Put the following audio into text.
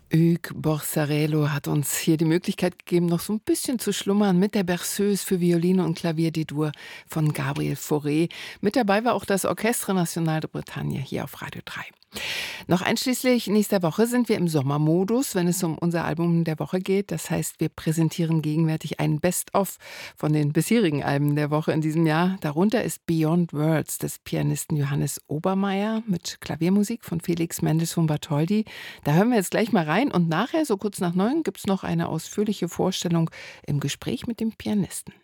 Hugues Borsarello hat uns hier die Möglichkeit gegeben, noch so ein bisschen zu schlummern mit der Berceuse für Violine und Klavier D-Dur von Gabriel Fauré. Mit dabei war auch das Orchestre National de Bretagne hier auf Radio 3. Noch einschließlich nächster Woche sind wir im Sommermodus, wenn es um unser Album der Woche geht. Das heißt, wir präsentieren gegenwärtig ein Best-of von den bisherigen Alben der Woche in diesem Jahr. Darunter ist Beyond Words des Pianisten Johannes Obermeier mit Klaviermusik von Felix Mendelssohn Bartholdy. Da hören wir jetzt gleich mal rein und nachher, so kurz nach 9, gibt es noch eine ausführliche Vorstellung im Gespräch mit dem Pianisten.